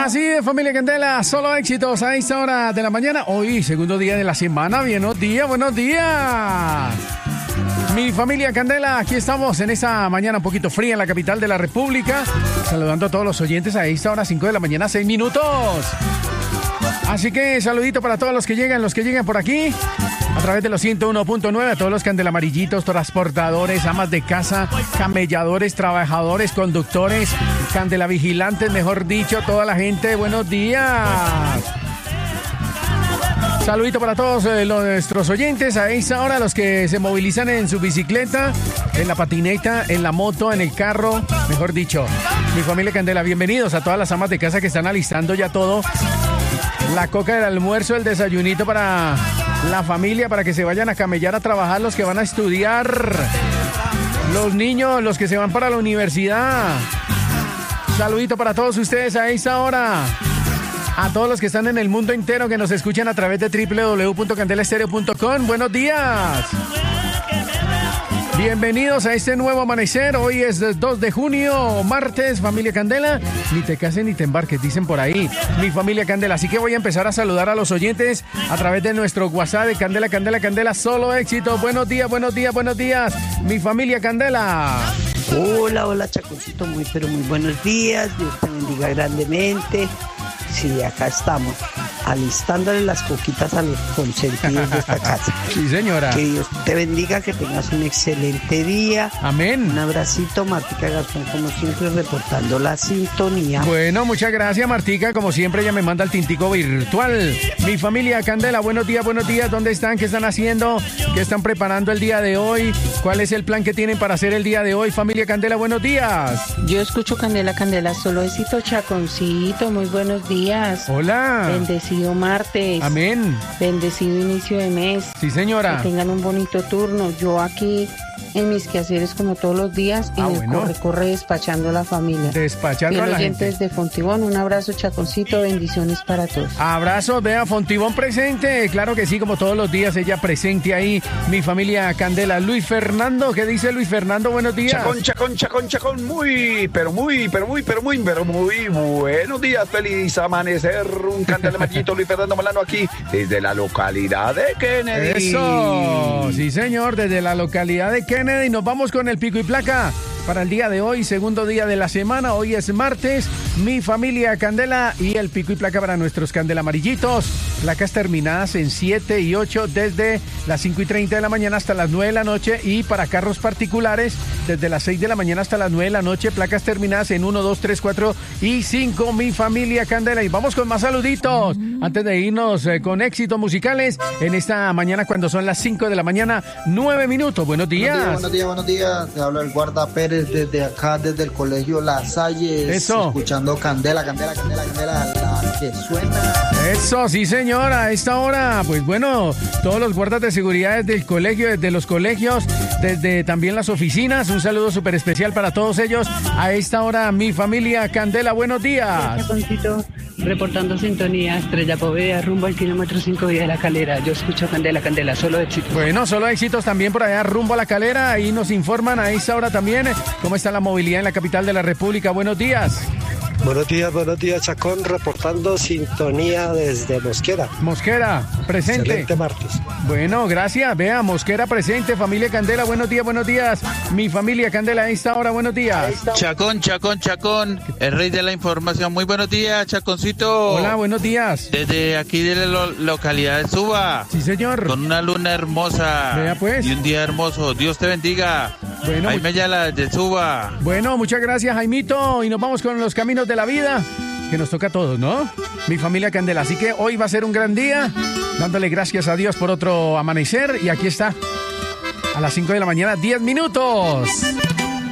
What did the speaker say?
Así de familia Candela, solo éxitos a esta hora de la mañana. Hoy, segundo día de la semana. Buenos días, buenos días. Mi familia Candela, aquí estamos en esta mañana un poquito fría en la capital de la República. Saludando a todos los oyentes a esta hora, 5 de la mañana, 6 minutos. Así que saludito para todos los que llegan por aquí. A través de los 101.9, a todos los candelamarillitos, transportadores, amas de casa, camelladores, trabajadores, conductores, candelavigilantes, mejor dicho, toda la gente, buenos días. Saludito para todos nuestros oyentes a esta hora, los que se movilizan en su bicicleta, en la patineta, en la moto, en el carro, mejor dicho. Mi familia Candela, bienvenidos a todas las amas de casa que están alistando ya todo. La coca del almuerzo, el desayunito para la familia, para que se vayan a camellar a trabajar los que van a estudiar, los niños, los que se van para la universidad. Saludito para todos ustedes a esta hora. A todos los que están en el mundo entero, que nos escuchan a través de www.candelaestereo.com. Buenos días. Bienvenidos a este nuevo amanecer. Hoy es 2 de junio, martes, familia Candela. Ni te cases ni te embarques, dicen por ahí. Mi familia Candela. Así que voy a empezar a saludar a los oyentes a través de nuestro WhatsApp de Candela, Candela, Candela. Solo éxito. Buenos días, buenos días, buenos días. Mi familia Candela. Hola, hola, Chaconcito. Muy, pero muy buenos días. Dios te bendiga grandemente. Sí, acá estamos, alistándole las coquitas a los consentidos de esta casa. Sí, señora. Que Dios te bendiga, que tengas un excelente día. Amén. Un abracito, Martica Garzón, como siempre, reportando la sintonía. Bueno, muchas gracias, Martica. Como siempre, ella me manda el tintico virtual. Mi familia Candela, buenos días, buenos días. ¿Dónde están? ¿Qué están haciendo? ¿Qué están preparando el día de hoy? ¿Cuál es el plan que tienen para hacer el día de hoy? Familia Candela, buenos días. Yo escucho Candela, Candela, solo éxito, Chaconcito, muy buenos días. Hola. Bendecido martes. Amén. Bendecido inicio de mes. Sí, señora. Que tengan un bonito turno. Yo aquí en mis quehaceres como todos los días y corre despachando a la familia. Despachando a la gente. Oyentes de Fontibón, un abrazo, Chaconcito, bendiciones para todos. Abrazo, vea, Fontibón presente, claro que sí, como todos los días, ella presente ahí, mi familia Candela. Luis Fernando, ¿qué dice Luis Fernando? Buenos días. Chacón, muy buenos días, feliz amanecer, un candelamallito Luis Fernando Molano aquí, desde la localidad de Kennedy. Eso, sí señor, desde la localidad de Kennedy. Y nos vamos con el pico y placa para el día de hoy, segundo día de la semana. Hoy es martes, mi familia Candela, y el pico y placa para nuestros candelamarillitos. Placas terminadas en 7 y 8 desde las 5:30 de la mañana hasta las 9 de la noche, y para carros particulares desde las 6 de la mañana hasta las 9 de la noche. Placas terminadas en 1, 2, 3, 4 y 5, mi familia Candela. Y vamos con más saluditos antes de irnos con éxitos musicales en esta mañana, cuando son las 5 de la mañana, 9 minutos. Buenos días. Buenos días. Te habla el guarda Pérez desde acá, desde el colegio La Salle. Eso. Escuchando Candela, la que suena. Eso, sí señora, a esta hora, pues bueno, todos los guardas de seguridad desde el colegio, desde los colegios, desde también las oficinas, un saludo súper especial para todos ellos. A esta hora, mi familia Candela, buenos días. Chaconcito, reportando sintonía, Estrella Poveda, rumbo al kilómetro 5 Vía de la Calera. Yo escucho Candela, Candela, solo éxitos. Bueno, solo éxitos también por allá, rumbo a la Calera. Ahí nos informan a esta hora también cómo está la movilidad en la capital de la República. Buenos días. Buenos días, Chacón, reportando sintonía desde Mosquera. Mosquera, presente. Excelente martes. Bueno, gracias. Vea, Mosquera presente, familia Candela, buenos días. Mi familia Candela a esta hora, buenos días. Chacón, el rey de la información. Muy buenos días, Chaconcito. Hola, buenos días. Desde aquí de la localidad de Suba. Sí, señor. Con una luna hermosa. Vea pues. Y un día hermoso. Dios te bendiga. Bueno, Jaime Ayala de Suba. Bueno, muchas gracias, Jaimito. Y nos vamos con los caminos de la vida, que nos toca a todos, ¿no? Mi familia Candela. Así que hoy va a ser un gran día, dándole gracias a Dios por otro amanecer. Y aquí está, a las 5 de la mañana, 10 minutos.